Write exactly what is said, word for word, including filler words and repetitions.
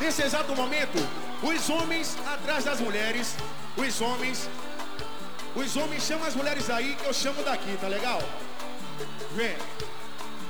nesse exato momento, os homens atrás das mulheres, os homens, os homens chamam as mulheres aí que eu chamo daqui, tá legal? Vem.